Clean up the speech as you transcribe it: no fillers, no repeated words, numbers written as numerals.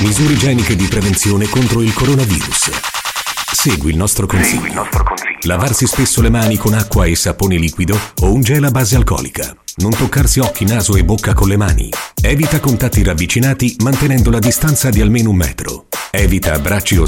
Misure igieniche di prevenzione contro il coronavirus. Segui il nostro consiglio. Lavarsi spesso le mani con acqua e sapone liquido o un gel a base alcolica. Non toccarsi occhi, naso e bocca con le mani. Evita contatti ravvicinati mantenendo la distanza di almeno 1 metro. Evita abbracci o